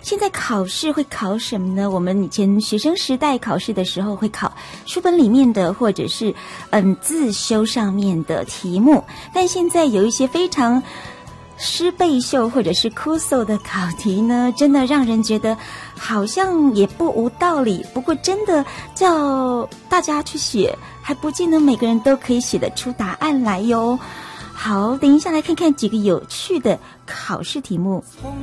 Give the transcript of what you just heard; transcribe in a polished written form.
现在考试会考什么呢？我们以前学生时代考试的时候会考书本里面的，或者是自修上面的题目，但现在有一些非常诗背秀或者是酷搜的考题呢，真的让人觉得好像也不无道理。不过真的叫大家去写，还不见得每个人都可以写得出答案来哟。好，等一下来看看几个有趣的考试题目。 从